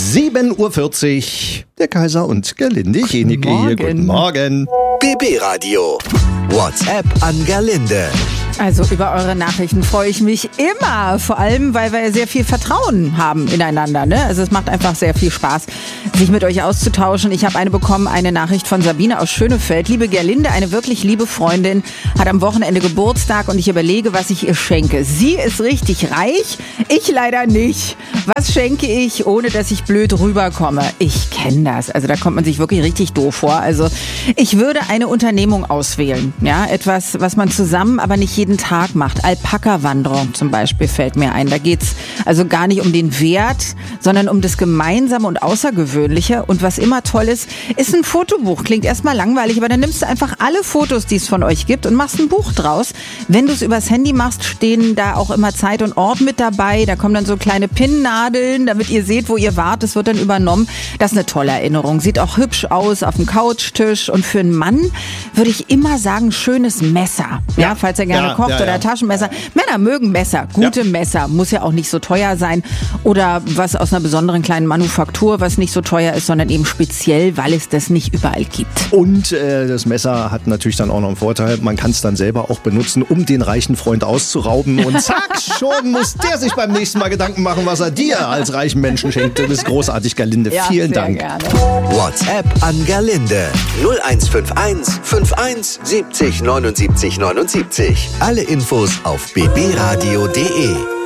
7:40 Uhr. Der Kaiser und Gerlinde Jenike hier. Guten Morgen. BB Radio. WhatsApp an Gerlinde. Also über eure Nachrichten freue ich mich immer, vor allem, weil wir sehr viel Vertrauen haben ineinander. Ne? Also es macht einfach sehr viel Spaß, sich mit euch auszutauschen. Ich habe eine Nachricht von Sabine aus Schönefeld. Liebe Gerlinde, eine wirklich liebe Freundin, hat am Wochenende Geburtstag und ich überlege, was ich ihr schenke. Sie ist richtig reich, ich leider nicht. Was schenke ich, ohne dass ich blöd rüberkomme? Ich kenne das, also da kommt man sich wirklich richtig doof vor. Also ich würde eine Unternehmung auswählen, ja, etwas, was man zusammen, aber nicht jeden Tag macht. Alpaka-Wanderung zum Beispiel fällt mir ein. Da geht's also gar nicht um den Wert, sondern um das Gemeinsame und Außergewöhnliche. Und was immer toll ist ein Fotobuch. Klingt erstmal langweilig, aber dann nimmst du einfach alle Fotos, die es von euch gibt und machst ein Buch draus. Wenn du es übers Handy machst, stehen da auch immer Zeit und Ort mit dabei. Da kommen dann so kleine Pinnnadeln, damit ihr seht, wo ihr wart. Das wird dann übernommen. Das ist eine tolle Erinnerung. Sieht auch hübsch aus auf dem Couchtisch. Und für einen Mann würde ich immer sagen, schönes Messer. Ja, falls er gerne kocht oder Taschenmesser. Männer mögen Messer. Gute Messer. Muss ja auch nicht so teuer sein. Oder was aus einer besonderen kleinen Manufaktur, was nicht so teuer ist, sondern eben speziell, weil es das nicht überall gibt. Und das Messer hat natürlich dann auch noch einen Vorteil. Man kann es dann selber auch benutzen, um den reichen Freund auszurauben. Und zack, schon muss der sich beim nächsten Mal Gedanken machen, was er dir als reichen Menschen schenkt. Du bist großartig, Gerlinde. Ja, vielen Dank. Gerne. WhatsApp an Gerlinde. 0151 51 70 79 79. Alle Infos auf bbradio.de.